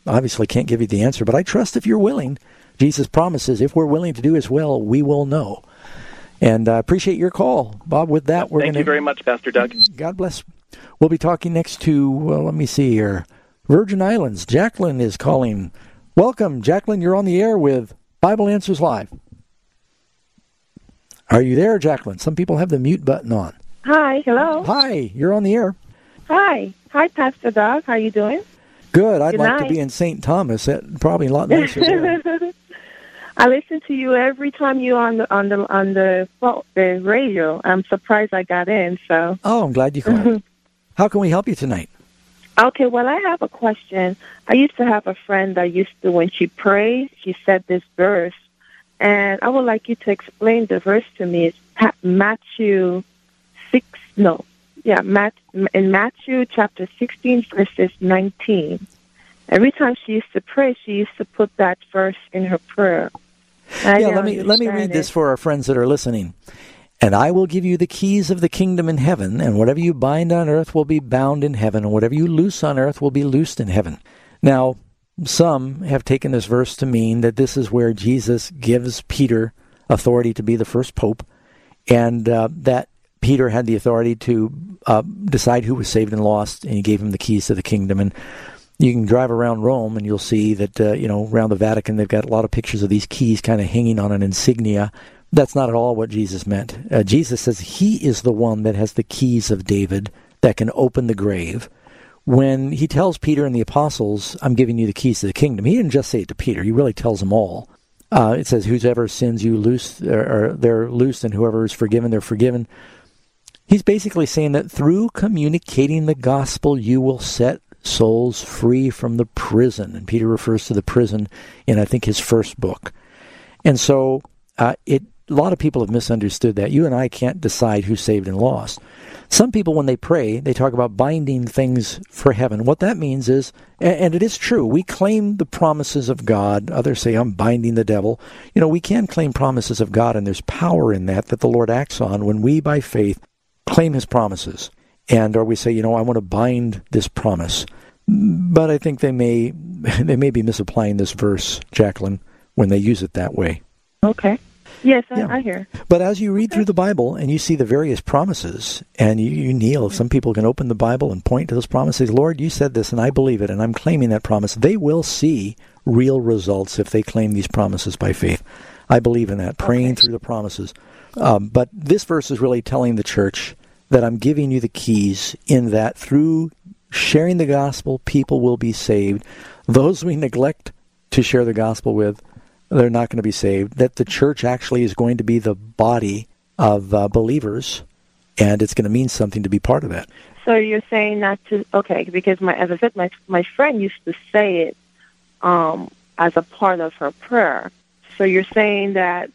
obviously can't give you the answer, but I trust if you're willing. Jesus promises if we're willing to do His will, we will know. And I appreciate your call, Bob. With that, we're going to... Thank you very much, Pastor Doug. God bless. We'll be talking next to, let me see here, Virgin Islands. Jacqueline is calling. Welcome, Jacqueline. You're on the air with Bible Answers Live. Are you there, Jacqueline? Some people have the mute button on. Hi, hello. Hi, you're on the air. Hi, Pastor Doug. How you doing? Good. I'd Good like night. to be in St. Thomas. That's probably a lot nicer there. I listen to you every time you're on the radio. I'm surprised I got in. So. Oh, I'm glad you called. How can we help you tonight? Okay, well, I have a question. I used to have a friend that used to, when she prayed, she said this verse, and I would like you to explain the verse to me. It's Matthew in Matthew chapter 16, verses 19. Every time she used to pray, she used to put that verse in her prayer. Let me read this for our friends that are listening. And I will give you the keys of the kingdom in heaven, and whatever you bind on earth will be bound in heaven, and whatever you loose on earth will be loosed in heaven. Now, some have taken this verse to mean that this is where Jesus gives Peter authority to be the first pope, and that Peter had the authority to decide who was saved and lost, and he gave him the keys to the kingdom. And you can drive around Rome, and you'll see that, around the Vatican, they've got a lot of pictures of these keys kind of hanging on an insignia. That's not at all what Jesus meant. Jesus says He is the one that has the keys of David that can open the grave. When He tells Peter and the apostles, I'm giving you the keys to the kingdom, He didn't just say it to Peter. He really tells them all. It says, whoever sins you loose, or they're loosed, and whoever is forgiven, they're forgiven. He's basically saying that through communicating the gospel, you will set souls free from the prison. And Peter refers to the prison in, I think, his first book. And so a lot of people have misunderstood that. You and I can't decide who's saved and lost. Some people, when they pray, they talk about binding things for heaven. What that means is, and it is true, we claim the promises of God. Others say, I'm binding the devil. We can claim promises of God, and there's power in that the Lord acts on when we, by faith, claim His promises. Or we say, I want to bind this promise. But I think they may be misapplying this verse, Jacqueline, when they use it that way. Okay. Yes, I hear. But as you read through the Bible and you see the various promises, and you kneel, some people can open the Bible and point to those promises. Lord, you said this, and I believe it, and I'm claiming that promise. They will see real results if they claim these promises by faith. I believe in that, praying through the promises. But this verse is really telling the church that I'm giving you the keys, in that through sharing the gospel, people will be saved. Those we neglect to share the gospel with, they're not going to be saved. That the church actually is going to be the body of believers, and it's going to mean something to be part of that. So you're saying not to, because as I said, my friend used to say it as a part of her prayer. So you're saying that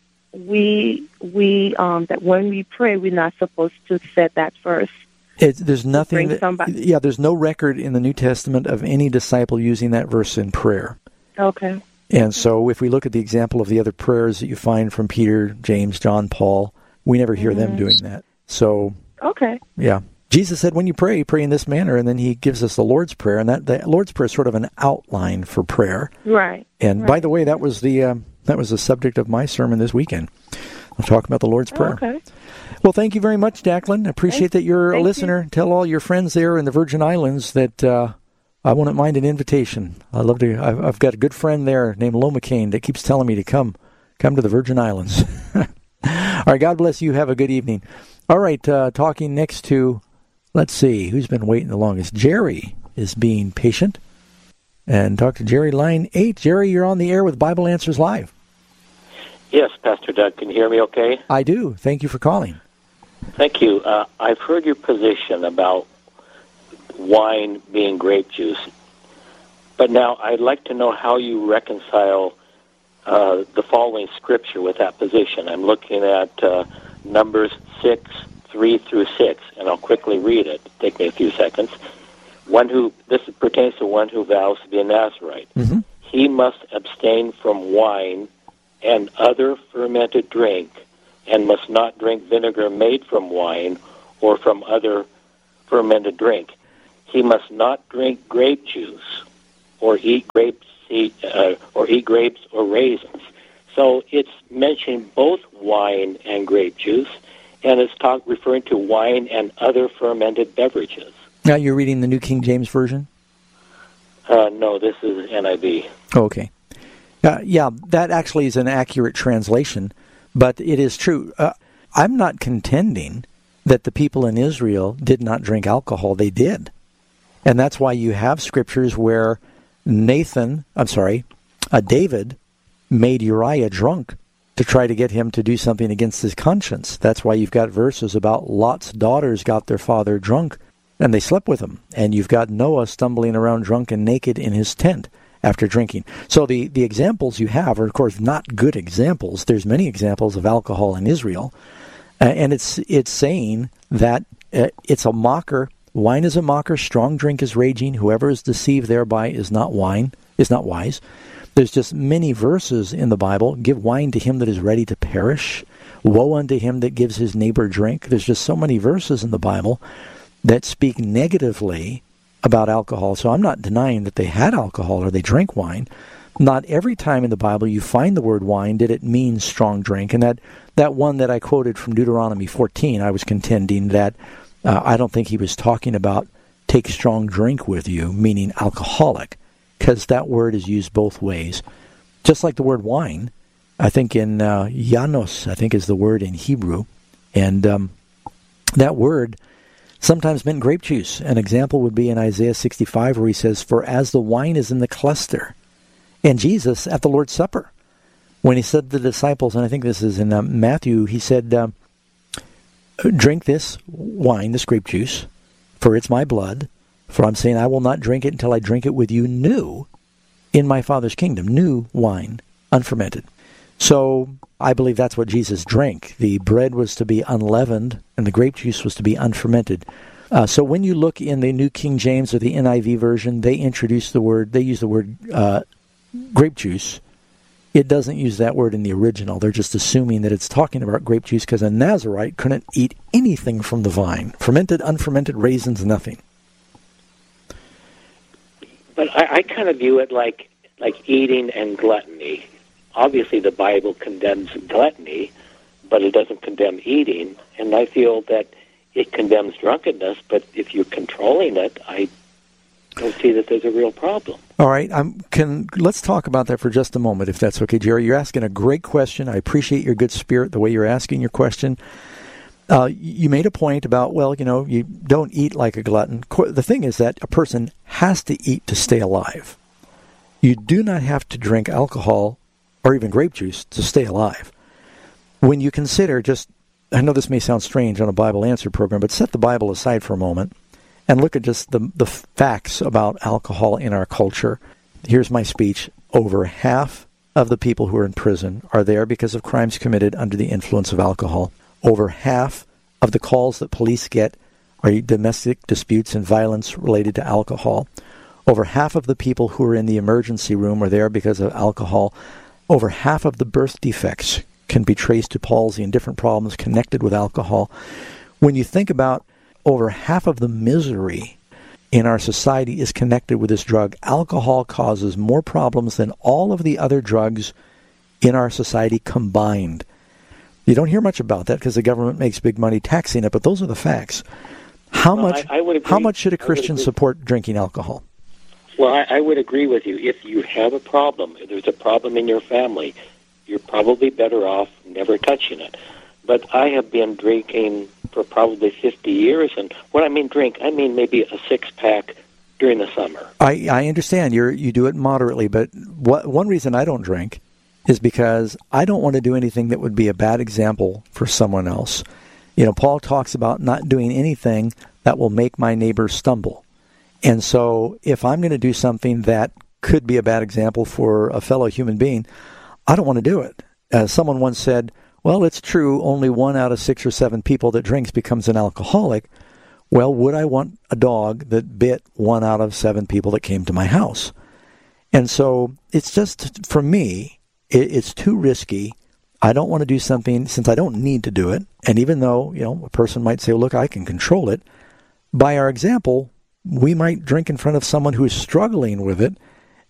that when we pray, we're not supposed to say that verse. There's nothing. There's no record in the New Testament of any disciple using that verse in prayer. Okay. And so if we look at the example of the other prayers that you find from Peter, James, John, Paul, we never hear them doing that. So, yeah. Jesus said, when you pray in this manner, and then He gives us the Lord's Prayer, and the Lord's Prayer is sort of an outline for prayer. Right. And by the way, that was the subject of my sermon this weekend. I'm talking about the Lord's Prayer. Okay. Well, thank you very much, Jacqueline. I appreciate that you're a listener. Tell all your friends there in the Virgin Islands that I wouldn't mind an invitation. I'd love to. I've got a good friend there named Lo McCain that keeps telling me to come to the Virgin Islands. All right, God bless you. Have a good evening. All right, talking next to, let's see, who's been waiting the longest? Jerry is being patient. And talk to Jerry, line 8. Jerry, you're on the air with Bible Answers Live. Yes, Pastor Doug, can you hear me okay? I do. Thank you for calling. Thank you. I've heard your position about wine being grape juice. But now I'd like to know how you reconcile the following scripture with that position. I'm looking at Numbers 6, 3 through 6, and I'll quickly read it. Take me a few seconds. This pertains to one who vows to be a Nazirite. Mm-hmm. He must abstain from wine and other fermented drink, and must not drink vinegar made from wine or from other fermented drink. He must not drink grape juice, or eat grapes or raisins. So it's mentioning both wine and grape juice, and it's referring to wine and other fermented beverages. Now you're reading the New King James Version? No, this is NIV. Okay. Yeah, that actually is an accurate translation, but it is true. I'm not contending that the people in Israel did not drink alcohol. They did. And that's why you have scriptures where David made Uriah drunk to try to get him to do something against his conscience. That's why you've got verses about Lot's daughters got their father drunk, and they slept with him. And you've got Noah stumbling around drunk and naked in his tent after drinking. So the examples you have are, of course, not good examples. There's many examples of alcohol in Israel. And it's saying that it's a mocker. Wine is a mocker. Strong drink is raging. Whoever is deceived thereby is not wise. There's just many verses in the Bible. Give wine to him that is ready to perish. Woe unto him that gives his neighbor drink. There's just so many verses in the Bible that speak negatively about alcohol. So I'm not denying that they had alcohol or they drank wine. Not every time in the Bible you find the word wine did it mean strong drink. And that one that I quoted from Deuteronomy 14, I was contending that I don't think he was talking about take strong drink with you, meaning alcoholic, because that word is used both ways. Just like the word wine, I think in Janos, I think is the word in Hebrew. And that word sometimes meant grape juice. An example would be in Isaiah 65 where he says, for as the wine is in the cluster. And Jesus, at the Lord's Supper, when he said to the disciples, and I think this is in Matthew, he said, drink this wine, this grape juice, for it's my blood. For I'm saying I will not drink it until I drink it with you new in my Father's kingdom. New wine, unfermented. So I believe that's what Jesus drank. The bread was to be unleavened, and the grape juice was to be unfermented. So when you look in the New King James or the NIV version, they use the word grape juice. It doesn't use that word in the original. They're just assuming that it's talking about grape juice because a Nazirite couldn't eat anything from the vine. Fermented, unfermented, raisins, nothing. But I kind of view it like eating and gluttony. Obviously, the Bible condemns gluttony, but it doesn't condemn eating. And I feel that it condemns drunkenness, but if you're controlling it, I don't see that there's a real problem. All right, let's talk about that for just a moment, if that's okay, Jerry. You're asking a great question. I appreciate your good spirit, the way you're asking your question. You made a point about, you don't eat like a glutton. The thing is that a person has to eat to stay alive. You do not have to drink alcohol or even grape juice to stay alive. When you consider I know this may sound strange on a Bible Answer program, but set the Bible aside for a moment and look at just the facts about alcohol in our culture. Here's my speech. Over half of the people who are in prison are there because of crimes committed under the influence of alcohol. Over half of the calls that police get are domestic disputes and violence related to alcohol. Over half of the people who are in the emergency room are there because of alcohol. Over half of the birth defects can be traced to palsy and different problems connected with alcohol. When you think about over half of the misery in our society is connected with this drug, alcohol causes more problems than all of the other drugs in our society combined. You don't hear much about that because the government makes big money taxing it, but those are the facts. How much should a Christian support drinking alcohol? Well, I would agree with you. If you have a problem, if there's a problem in your family, you're probably better off never touching it. But I have been drinking for probably 50 years, and when I mean drink, I mean maybe a six-pack during the summer. I understand you do it moderately, but one reason I don't drink is because I don't want to do anything that would be a bad example for someone else. Paul talks about not doing anything that will make my neighbor stumble. And so if I'm going to do something that could be a bad example for a fellow human being, I don't want to do it. Someone once said, well, it's true, only 1 out of 6 or 7 people that drinks becomes an alcoholic. Well, would I want a dog that bit 1 out of 7 people that came to my house? And so it's just, for me, it's too risky. I don't want to do something since I don't need to do it. And even though, a person might say, look, I can control it. By our example, we might drink in front of someone who is struggling with it,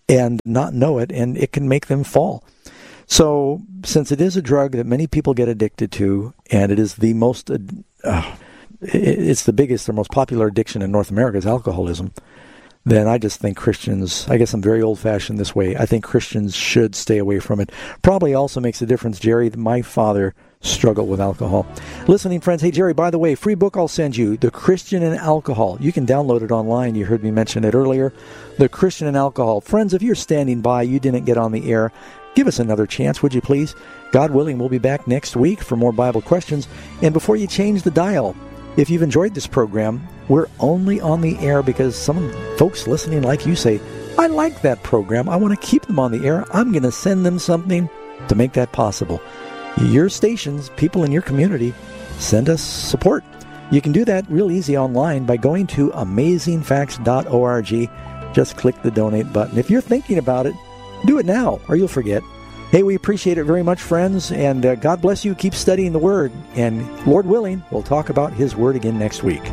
and not know it, and it can make them fall. So since it is a drug that many people get addicted to, and it is the most, it's the biggest or most popular addiction in North America is alcoholism, then I just think Christians, I guess I'm very old-fashioned this way, I think Christians should stay away from it. Probably also makes a difference, Jerry, that my father struggled with alcohol. Listening friends, hey Jerry, by the way, free book I'll send you, The Christian and Alcohol. You can download it online. You heard me mention it earlier. The Christian and Alcohol. Friends, if you're standing by, you didn't get on the air, give us another chance, would you please? God willing, we'll be back next week for more Bible questions. And before you change the dial, if you've enjoyed this program, we're only on the air because some folks listening like you say, I like that program. I want to keep them on the air. I'm going to send them something to make that possible. Your stations, people in your community, send us support. You can do that real easy online by going to amazingfacts.org. Just click the donate button. If you're thinking about it, do it now or you'll forget. Hey, we appreciate it very much, friends, and God bless you. Keep studying the Word, and Lord willing, we'll talk about His Word again next week.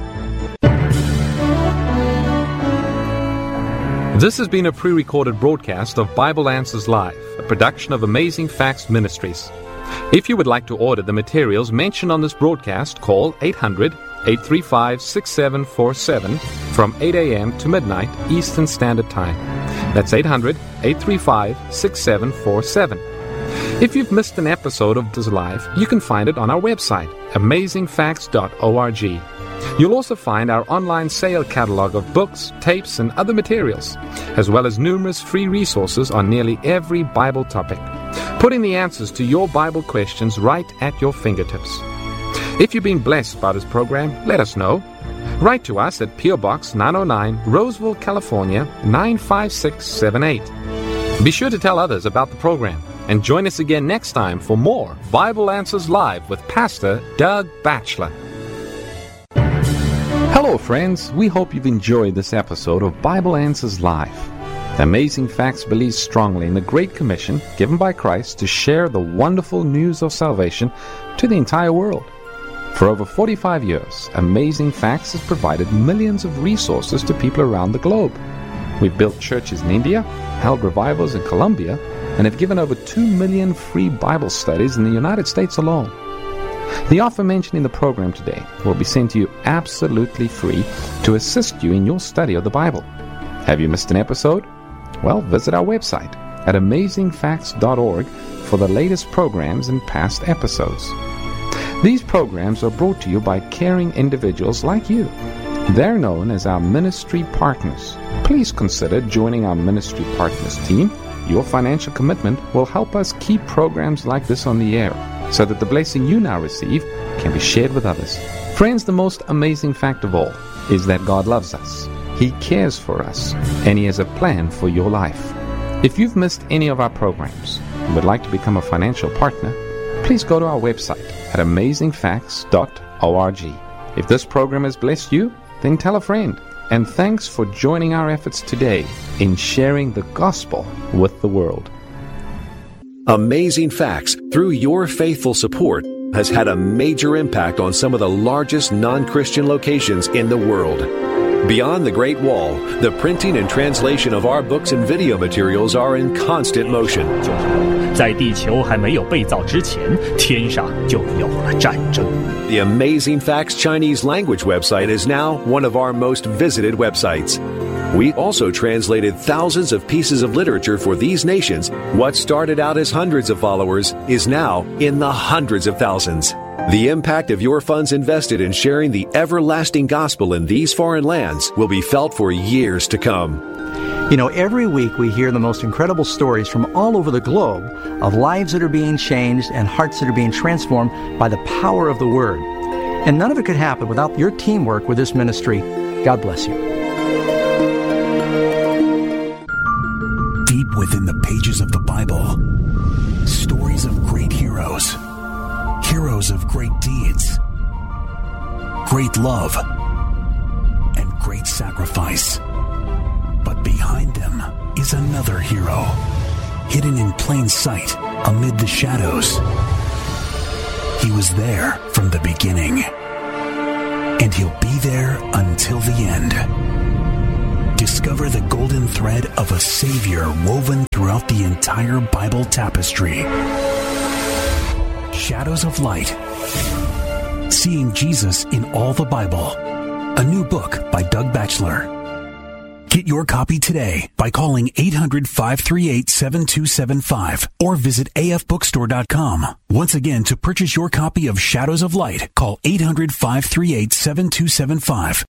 This has been a pre-recorded broadcast of Bible Answers Live, a production of Amazing Facts Ministries. If you would like to order the materials mentioned on this broadcast, call 800-835-6747 from 8 a.m. to midnight Eastern Standard Time. That's 800-835-6747. If you've missed an episode of this live, you can find it on our website, amazingfacts.org. You'll also find our online sale catalog of books, tapes, and other materials, as well as numerous free resources on nearly every Bible topic, putting the answers to your Bible questions right at your fingertips. If you've been blessed by this program, let us know. Write to us at P.O. Box 909, Roseville, California, 95678. Be sure to tell others about the program, and join us again next time for more Bible Answers Live with Pastor Doug Batchelor. Hello, friends. We hope you've enjoyed this episode of Bible Answers Live. Amazing Facts believes strongly in the Great Commission given by Christ to share the wonderful news of salvation to the entire world. For over 45 years, Amazing Facts has provided millions of resources to people around the globe. We've built churches in India, held revivals in Colombia, and have given over 2 million free Bible studies in the United States alone. The offer mentioned in the program today will be sent to you absolutely free to assist you in your study of the Bible. Have you missed an episode? Well, visit our website at amazingfacts.org for the latest programs and past episodes. These programs are brought to you by caring individuals like you. They're known as our ministry partners. Please consider joining our ministry partners team. Your financial commitment will help us keep programs like this on the air, so that the blessing you now receive can be shared with others. Friends, the most amazing fact of all is that God loves us. He cares for us, and He has a plan for your life. If you've missed any of our programs and would like to become a financial partner, please go to our website at amazingfacts.org. If this program has blessed you, then tell a friend. And thanks for joining our efforts today in sharing the gospel with the world. Amazing Facts, through your faithful support, has had a major impact on some of the largest non-Christian locations in the world. Beyond the Great Wall, the printing and translation of our books and video materials are in constant motion. 在地球还没有被造之前，天上就有了战争。 The Amazing Facts Chinese language website is now one of our most visited websites. We also translated thousands of pieces of literature for these nations. What started out as hundreds of followers is now in the hundreds of thousands. The impact of your funds invested in sharing the everlasting gospel in these foreign lands will be felt for years to come. You know, every week we hear the most incredible stories from all over the globe of lives that are being changed and hearts that are being transformed by the power of the Word. And none of it could happen without your teamwork with this ministry. God bless you. Deep within the pages of the Bible, stories of great heroes, heroes of great deeds, great love, and great sacrifice. But behind them is another hero, hidden in plain sight amid the shadows. He was there from the beginning, and he'll be there until the end. discover the golden thread of a Savior woven throughout the entire Bible tapestry. Shadows of Light. Seeing Jesus in all the Bible. A new book by Doug Batchelor. Get your copy today by calling 800-538-7275 or visit afbookstore.com. Once again, to purchase your copy of Shadows of Light, call 800-538-7275.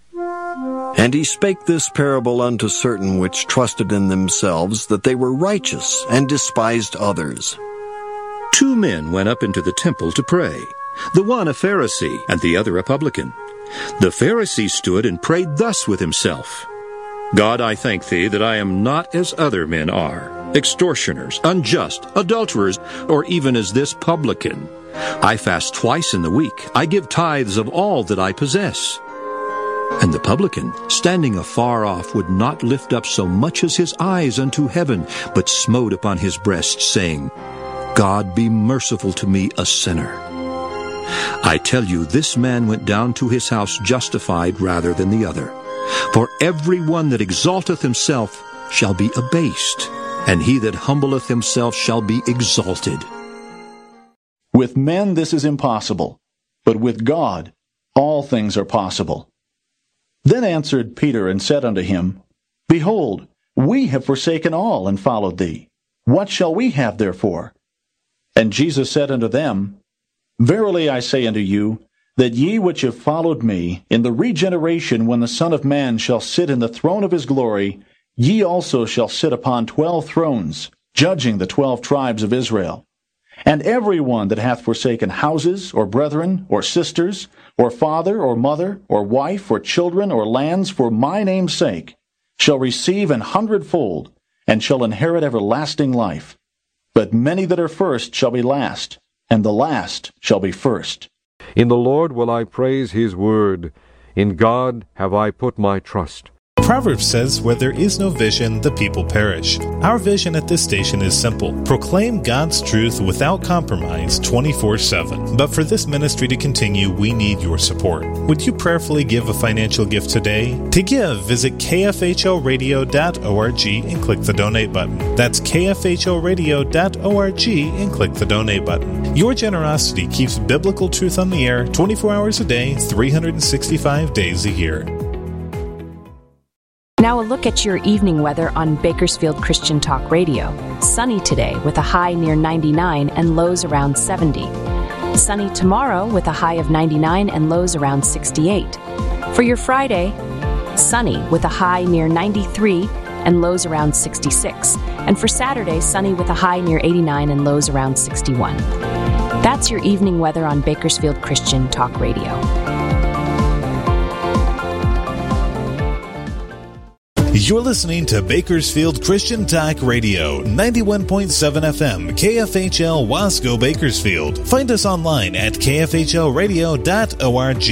And he spake this parable unto certain which trusted in themselves that they were righteous, and despised others. 2 men went up into the temple to pray, the one a Pharisee, and the other a publican. The Pharisee stood and prayed thus with himself, God, I thank thee that I am not as other men are, extortioners, unjust, adulterers, or even as this publican. I fast twice in the week. I give tithes of all that I possess. And the publican, standing afar off, would not lift up so much as his eyes unto heaven, but smote upon his breast, saying, God, be merciful to me, a sinner. I tell you, this man went down to his house justified rather than the other. For every one that exalteth himself shall be abased, and he that humbleth himself shall be exalted. With men this is impossible, but with God all things are possible. Then answered Peter and said unto him, Behold, we have forsaken all and followed thee. What shall we have therefore? And Jesus said unto them, Verily I say unto you, that ye which have followed me, in the regeneration when the Son of Man shall sit in the throne of his glory, ye also shall sit upon 12 thrones, judging the 12 tribes of Israel. And every one that hath forsaken houses, or brethren, or sisters, or father, or mother, or wife, or children, or lands, for my name's sake, shall receive 100-fold, and shall inherit everlasting life. But many that are first shall be last, and the last shall be first. In the Lord will I praise his word. In God have I put my trust. Proverbs says, where there is no vision, the people perish. Our vision at this station is simple. Proclaim God's truth without compromise 24/7. But for this ministry to continue, we need your support. Would you prayerfully give a financial gift today? To give, visit kfhoradio.org and click the donate button. That's kfhoradio.org and click the donate button. Your generosity keeps biblical truth on the air 24 hours a day, 365 days a year. Now a look at your evening weather on Bakersfield Christian Talk Radio. Sunny today with a high near 99 and lows around 70. Sunny tomorrow with a high of 99 and lows around 68. For your Friday, sunny with a high near 93 and lows around 66. And for Saturday, sunny with a high near 89 and lows around 61. That's your evening weather on Bakersfield Christian Talk Radio. You're listening to Bakersfield Christian Talk Radio, 91.7 FM, KFHL Wasco, Bakersfield. Find us online at kfhlradio.org.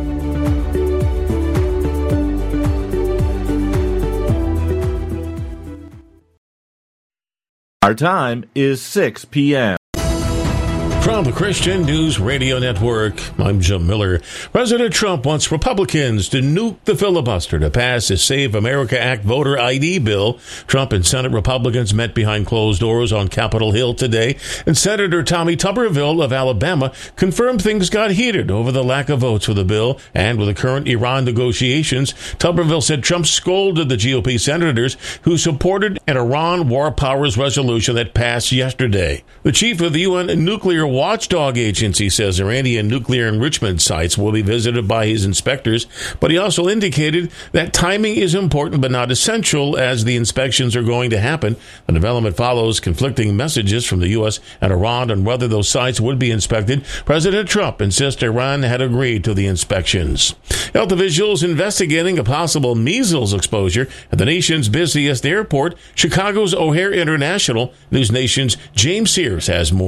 Our time is 6 p.m. From the Christian News Radio Network, I'm Jim Miller. President Trump wants Republicans to nuke the filibuster to pass his Save America Act voter ID bill. Trump and Senate Republicans met behind closed doors on Capitol Hill today, and Senator Tommy Tuberville of Alabama confirmed things got heated over the lack of votes for the bill. And with the current Iran negotiations, Tuberville said Trump scolded the GOP senators who supported an Iran War Powers resolution that passed yesterday. The chief of the UN Nuclear Watchdog Agency says Iranian nuclear enrichment sites will be visited by his inspectors, but he also indicated that timing is important but not essential as the inspections are going to happen. The development follows conflicting messages from the U.S. and Iran on whether those sites would be inspected. President Trump insists Iran had agreed to the inspections. Health officials investigating a possible measles exposure at the nation's busiest airport, Chicago's O'Hare International. News Nation's James Sears has more.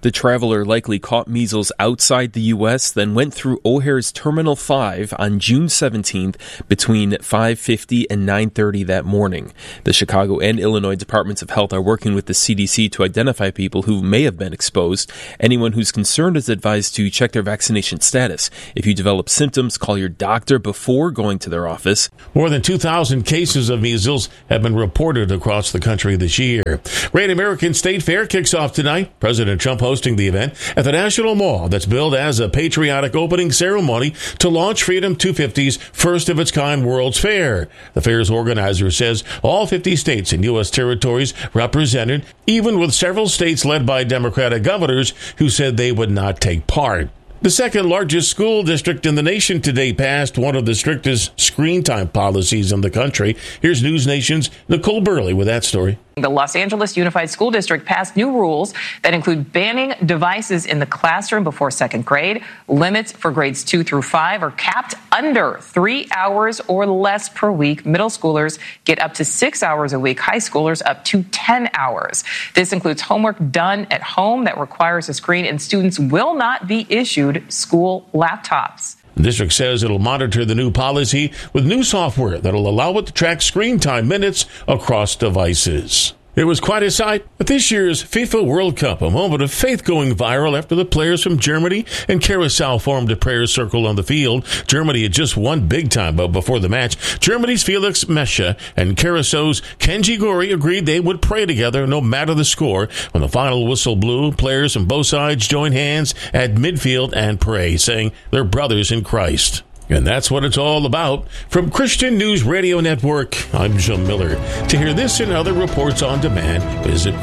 The traveler likely caught measles outside the U.S., then went through O'Hare's Terminal 5 on June 17th between 5:50 and 9:30 that morning. The Chicago and Illinois Departments of Health are working with the CDC to identify people who may have been exposed. Anyone who's concerned is advised to check their vaccination status. If you develop symptoms, call your doctor before going to their office. More than 2,000 cases of measles have been reported across the country this year. Great American State Fair kicks off tonight. President Trump hosting the event at the National Mall that's billed as a patriotic opening ceremony to launch Freedom 250's first-of-its-kind World's Fair. The fair's organizer says all 50 states and U.S. territories represented, even with several states led by Democratic governors who said they would not take part. The second largest school district in the nation today passed one of the strictest screen time policies in the country. Here's News Nation's Nicole Burley with that story. The Los Angeles Unified School District passed new rules that include banning devices in the classroom before second grade. Limits for grades 2 through 5 are capped under 3 hours or less per week. Middle schoolers get up to 6 hours a week. High schoolers up to 10 hours. This includes homework done at home that requires a screen, and students will not be issued school laptops. The district says it'll monitor the new policy with new software that'll allow it to track screen time minutes across devices. It was quite a sight at this year's FIFA World Cup, a moment of faith going viral after the players from Germany and Curacao formed a prayer circle on the field. Germany had just won big time, but before the match, Germany's Felix Mescha and Curaçao's Kenji Gori agreed they would pray together no matter the score. When the final whistle blew, players from both sides joined hands at midfield and pray, saying they're brothers in Christ. And that's what it's all about. From Christian News Radio Network, I'm Jim Miller. To hear this and other reports on demand, visit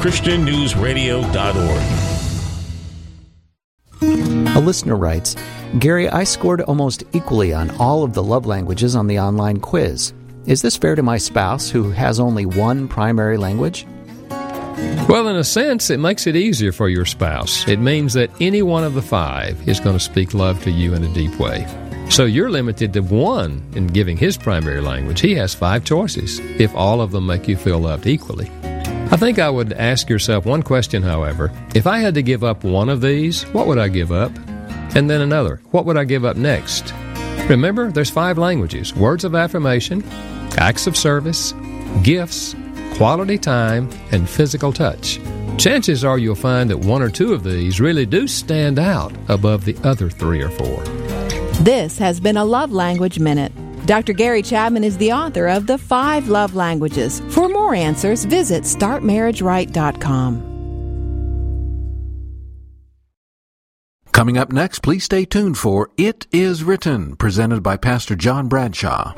ChristianNewsRadio.org. A listener writes, Gary, I scored almost equally on all of the love languages on the online quiz. Is this fair to my spouse who has only one primary language? Well, in a sense, it makes it easier for your spouse. It means that any one of the 5 is going to speak love to you in a deep way. So you're limited to one in giving his primary language. He has 5 choices, if all of them make you feel loved equally. I think I would ask yourself one question, however. If I had to give up one of these, what would I give up? And then another, what would I give up next? Remember, there's 5 languages: words of affirmation, acts of service, gifts, quality time, and physical touch. Chances are you'll find that 1 or 2 of these really do stand out above the other 3 or 4. This has been a Love Language Minute. Dr. Gary Chapman is the author of The 5 Love Languages. For more answers, visit StartMarriageRight.com. Coming up next, please stay tuned for It Is Written, presented by Pastor John Bradshaw.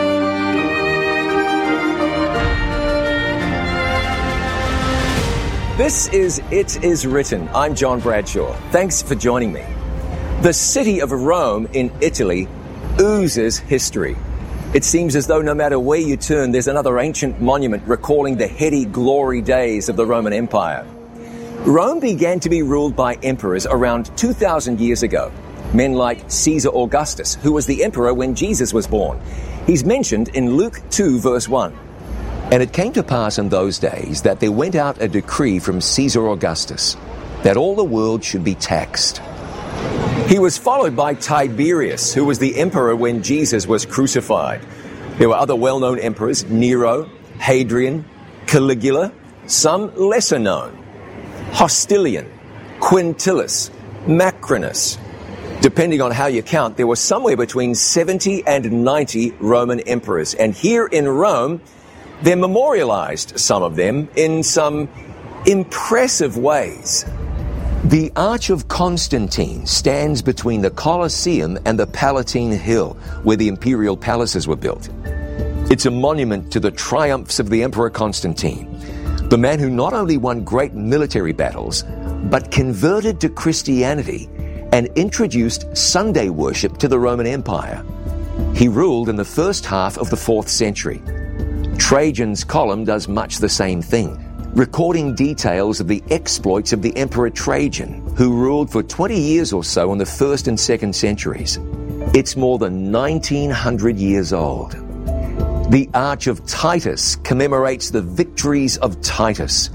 This is It Is Written. I'm John Bradshaw. Thanks for joining me. The city of Rome in Italy oozes history. It seems as though no matter where you turn, there's another ancient monument recalling the heady glory days of the Roman Empire. Rome began to be ruled by emperors around 2,000 years ago. Men like Caesar Augustus, who was the emperor when Jesus was born. He's mentioned in Luke 2, verse 1. And it came to pass in those days that there went out a decree from Caesar Augustus that all the world should be taxed. He was followed by Tiberius, who was the emperor when Jesus was crucified. There were other well-known emperors: Nero, Hadrian, Caligula, some lesser known: Hostilian, Quintillus, Macrinus. Depending on how you count, there were somewhere between 70 and 90 Roman emperors. And here in Rome, they're memorialized, some of them, in some impressive ways. The Arch of Constantine stands between the Colosseum and the Palatine Hill, where the imperial palaces were built. It's a monument to the triumphs of the Emperor Constantine, the man who not only won great military battles, but converted to Christianity and introduced Sunday worship to the Roman Empire. He ruled in the first half of the 4th century. Trajan's column does much the same thing, recording details of the exploits of the Emperor Trajan, who ruled for 20 years or so in the 1st and 2nd centuries. It's more than 1900 years old. The Arch of Titus commemorates the victories of Titus.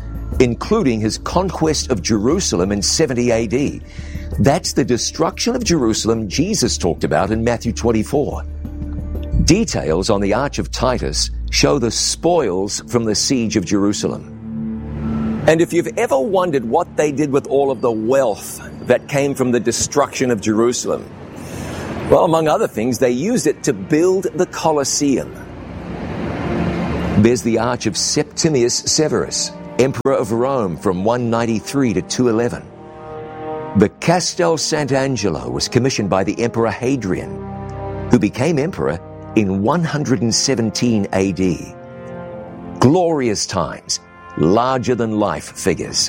including his conquest of Jerusalem in 70 AD. That's the destruction of Jerusalem Jesus talked about in Matthew 24. Details on the Arch of Titus show the spoils from the siege of Jerusalem. And if you've ever wondered what they did with all of the wealth that came from the destruction of Jerusalem, well, among other things, they used it to build the Colosseum. There's the Arch of Septimius Severus, Emperor of Rome from 193 to 211. The Castel Sant'Angelo was commissioned by the Emperor Hadrian, who became emperor in 117 AD. Glorious times, larger-than-life figures.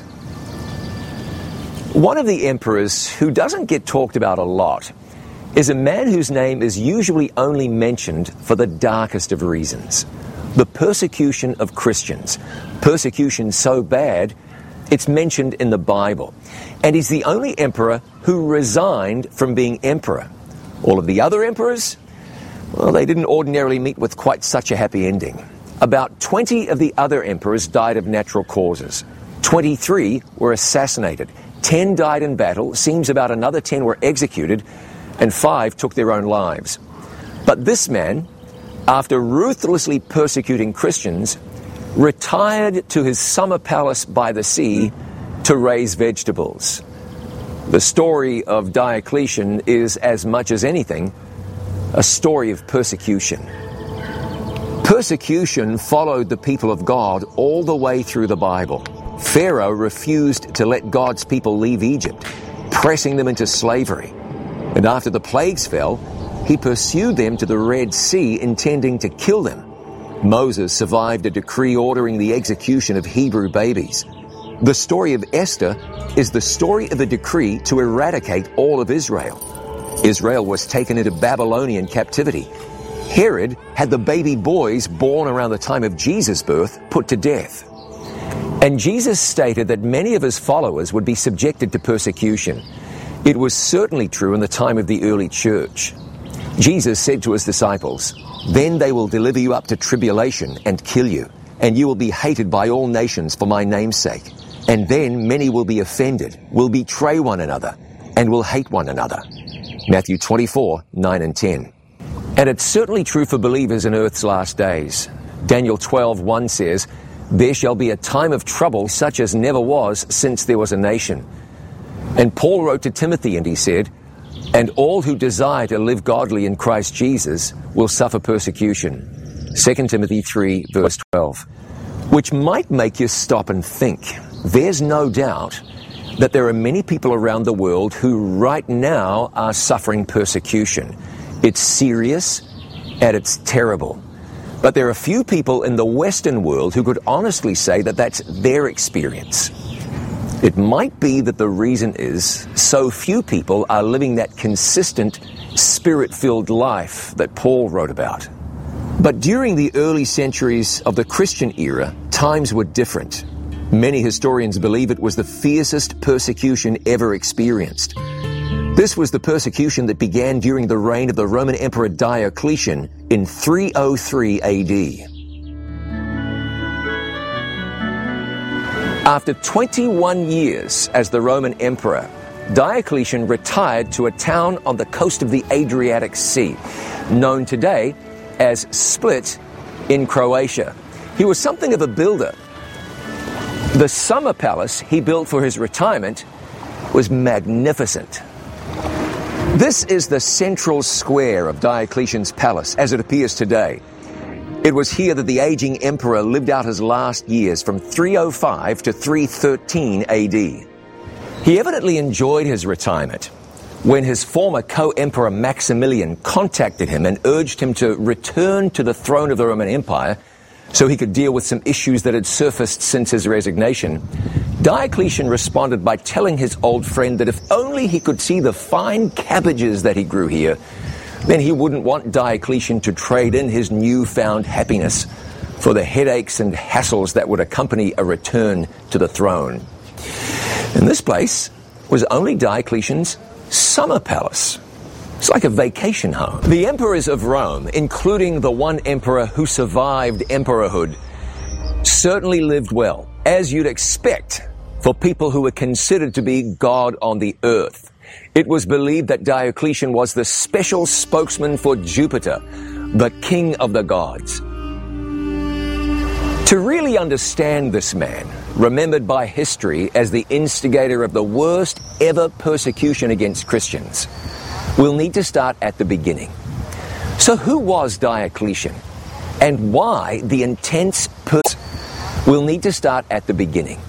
One of the emperors who doesn't get talked about a lot is a man whose name is usually only mentioned for the darkest of reasons: the persecution of Christians. Persecution so bad, it's mentioned in the Bible. And he's the only emperor who resigned from being emperor. All of the other emperors, well, they didn't ordinarily meet with quite such a happy ending. About 20 of the other emperors died of natural causes. 23 were assassinated. 10 died in battle. Seems about another 10 were executed. And 5 took their own lives. But this man, after ruthlessly persecuting Christians, retired to his summer palace by the sea to raise vegetables. The story of Diocletian is, as much as anything, a story of persecution. Persecution followed the people of God all the way through the Bible. Pharaoh refused to let God's people leave Egypt, pressing them into slavery. And after the plagues fell, he pursued them to the Red Sea, intending to kill them. Moses survived a decree ordering the execution of Hebrew babies. The story of Esther is the story of a decree to eradicate all of Israel. Israel was taken into Babylonian captivity. Herod had the baby boys born around the time of Jesus' birth put to death. And Jesus stated that many of his followers would be subjected to persecution. It was certainly true in the time of the early church. Jesus said to his disciples, "Then they will deliver you up to tribulation and kill you, and you will be hated by all nations for my name's sake. And then many will be offended, will betray one another, and will hate one another." Matthew 24, 9 and 10. And it's certainly true for believers in earth's last days. Daniel 12:1 says, "There shall be a time of trouble such as never was since there was a nation." And Paul wrote to Timothy and he said, "And all who desire to live godly in Christ Jesus will suffer persecution." 2 Timothy 3 verse 12. Which might make you stop and think. There's no doubt that there are many people around the world who right now are suffering persecution. It's serious and it's terrible. But there are few people in the Western world who could honestly say that that's their experience. It might be that the reason is so few people are living that consistent, spirit-filled life that Paul wrote about. But during the early centuries of the Christian era, times were different. Many historians believe it was the fiercest persecution ever experienced. This was the persecution that began during the reign of the Roman Emperor Diocletian in 303 AD. After 21 years as the Roman Emperor, Diocletian retired to a town on the coast of the Adriatic Sea, known today as Split in Croatia. He was something of a builder. The summer palace he built for his retirement was magnificent. This is the central square of Diocletian's palace as it appears today. It was here that the aging emperor lived out his last years from 305 to 313 AD. He evidently enjoyed his retirement. When his former co-emperor Maximilian contacted him and urged him to return to the throne of the Roman Empire so he could deal with some issues that had surfaced since his resignation, Diocletian responded by telling his old friend that if only he could see the fine cabbages that he grew here, then he wouldn't want Diocletian to trade in his newfound happiness for the headaches and hassles that would accompany a return to the throne. And this place was only Diocletian's summer palace. It's like a vacation home. The emperors of Rome, including the one emperor who survived emperorhood, certainly lived well. as you'd expect for people who were considered to be God on the earth. It was believed that Diocletian was the special spokesman for Jupiter, the king of the gods. To really understand this man, remembered by history as the instigator of the worst ever persecution against Christians, we'll need to start at the beginning. So who was Diocletian? And why the intense persecution? We'll need to start at the beginning.